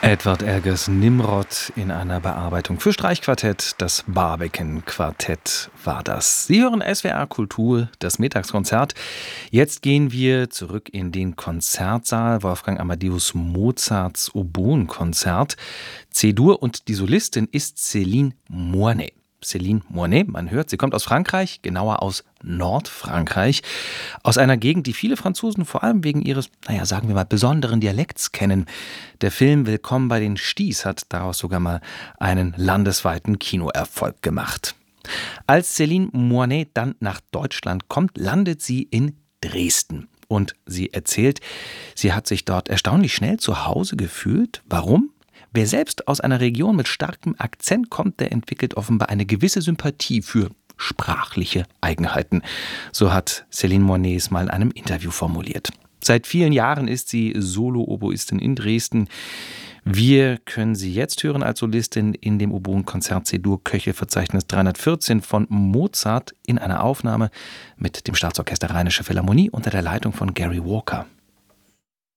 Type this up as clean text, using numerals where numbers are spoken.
Edward Elgars Nimrod in einer Bearbeitung für Streichquartett. Das Barbeken-Quartett war das. Sie hören SWR Kultur, das Mittagskonzert. Jetzt gehen wir zurück in den Konzertsaal. Wolfgang Amadeus Mozarts Oboenkonzert. C-Dur und die Solistin ist Céline Moinet. Céline Moinet, man hört, sie kommt aus Frankreich, genauer aus Nordfrankreich, aus einer Gegend, die viele Franzosen vor allem wegen ihres, sagen wir mal, besonderen Dialekts kennen. Der Film Willkommen bei den Sties hat daraus sogar mal einen landesweiten Kinoerfolg gemacht. Als Céline Moinet dann nach Deutschland kommt, landet sie in Dresden. Und sie erzählt, sie hat sich dort erstaunlich schnell zu Hause gefühlt. Warum? Wer selbst aus einer Region mit starkem Akzent kommt, der entwickelt offenbar eine gewisse Sympathie für sprachliche Eigenheiten. So hat Céline Moinet es mal in einem Interview formuliert. Seit vielen Jahren ist sie Solo-Oboistin in Dresden. Wir können sie jetzt hören als Solistin in dem Oboenkonzert C-Dur Köchelverzeichnis 314 von Mozart in einer Aufnahme mit dem Staatsorchester Rheinische Philharmonie unter der Leitung von Gary Walker.